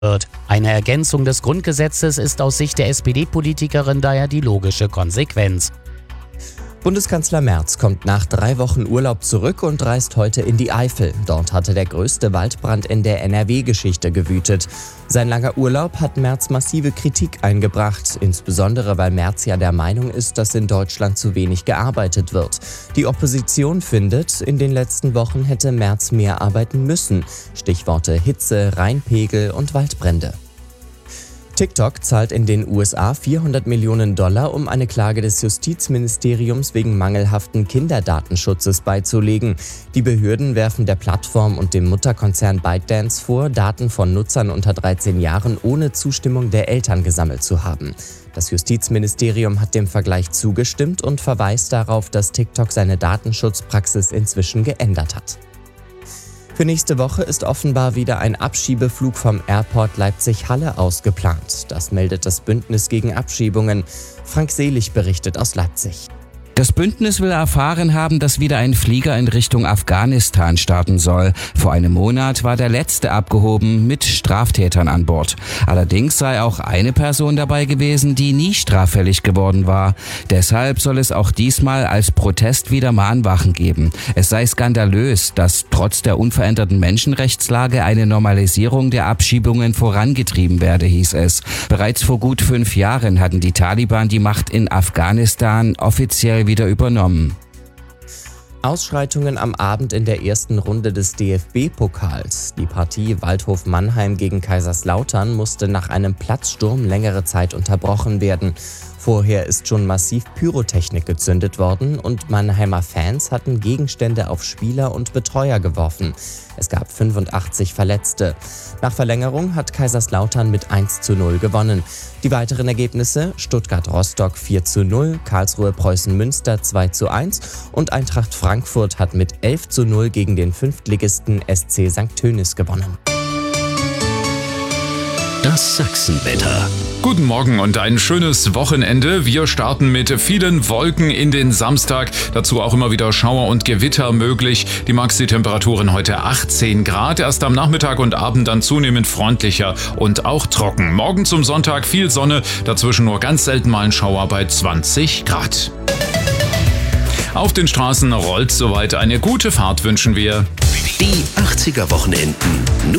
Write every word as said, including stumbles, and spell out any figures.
wird. Eine Ergänzung des Grundgesetzes ist aus Sicht der S P D-Politikerin daher die logische Konsequenz. Bundeskanzler Merz kommt nach drei Wochen Urlaub zurück und reist heute in die Eifel. Dort hatte der größte Waldbrand in der N R W-Geschichte gewütet. Sein langer Urlaub hat Merz massive Kritik eingebracht, insbesondere weil Merz ja der Meinung ist, dass in Deutschland zu wenig gearbeitet wird. Die Opposition findet, in den letzten Wochen hätte Merz mehr arbeiten müssen. Stichworte Hitze, Rheinpegel und Waldbrände. TikTok zahlt in den U S A vierhundert Millionen Dollar, um eine Klage des Justizministeriums wegen mangelhaften Kinderdatenschutzes beizulegen. Die Behörden werfen der Plattform und dem Mutterkonzern ByteDance vor, Daten von Nutzern unter dreizehn Jahren ohne Zustimmung der Eltern gesammelt zu haben. Das Justizministerium hat dem Vergleich zugestimmt und verweist darauf, dass TikTok seine Datenschutzpraxis inzwischen geändert hat. Für nächste Woche ist offenbar wieder ein Abschiebeflug vom Airport Leipzig-Halle aus geplant. Das meldet das Bündnis gegen Abschiebungen. Frank Selig berichtet aus Leipzig. Das Bündnis will erfahren haben, dass wieder ein Flieger in Richtung Afghanistan starten soll. Vor einem Monat war der letzte abgehoben mit Straftätern an Bord. Allerdings sei auch eine Person dabei gewesen, die nie straffällig geworden war. Deshalb soll es auch diesmal als Protest wieder Mahnwachen geben. Es sei skandalös, dass trotz der unveränderten Menschenrechtslage eine Normalisierung der Abschiebungen vorangetrieben werde, hieß es. Bereits vor gut fünf Jahren hatten die Taliban die Macht in Afghanistan offiziell wieder übernommen. Ausschreitungen am Abend in der ersten Runde des D F B-Pokals. Die Partie Waldhof Mannheim gegen Kaiserslautern musste nach einem Platzsturm längere Zeit unterbrochen werden. Vorher ist schon massiv Pyrotechnik gezündet worden und Mannheimer Fans hatten Gegenstände auf Spieler und Betreuer geworfen. Es gab fünfundachtzig Verletzte. Nach Verlängerung hat Kaiserslautern mit eins zu null gewonnen. Die weiteren Ergebnisse: Stuttgart-Rostock vier zu null, Karlsruhe-Preußen-Münster zwei zu eins und Eintracht Frankfurt hat mit elf zu null gegen den Fünftligisten S C Sankt Tönis gewonnen. Das Sachsenwetter. Guten Morgen und ein schönes Wochenende. Wir starten mit vielen Wolken in den Samstag. Dazu auch immer wieder Schauer und Gewitter möglich. Die Maxi-Temperaturen heute achtzehn Grad. Erst am Nachmittag und Abend dann zunehmend freundlicher und auch trocken. Morgen zum Sonntag viel Sonne, dazwischen nur ganz selten mal ein Schauer bei zwanzig Grad. Auf den Straßen rollt soweit. Eine gute Fahrt wünschen wir. Die achtziger Wochenenden.